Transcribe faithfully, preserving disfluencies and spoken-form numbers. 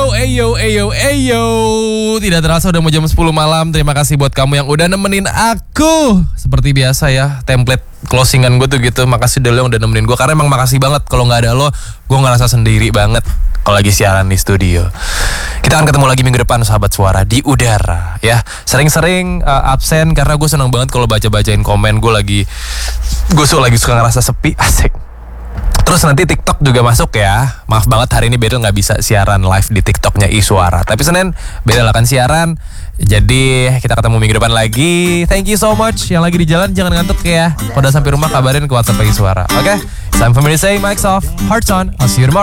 Eyo, eyo, eyo, eyo. Tidak terasa udah mau jam sepuluh malam. Terima kasih buat kamu yang udah nemenin aku. Seperti biasa ya, template closingan gue tuh gitu. Makasih dulu yang udah nemenin gue. Karena emang makasih banget. Kalau gak ada lo, gue ngerasa sendiri banget kalau lagi siaran di studio. Kita akan ketemu lagi minggu depan sahabat suara di udara ya. Sering-sering uh, absen karena gue seneng banget kalau baca-bacain komen. Gue lagi Gue suka lagi suka ngerasa sepi. Asik. Terus nanti TikTok juga masuk ya. Maaf banget hari ini Bedel gak bisa siaran live di TikToknya iSuara. Tapi Senin Bedel akan siaran. Jadi kita ketemu minggu depan lagi. Thank you so much. Yang lagi di jalan jangan ngantuk ya. Pada sampai rumah kabarin ke WhatsApp iSuara. Oke okay? Time for me to say mics off, hearts on. I'll see you tomorrow.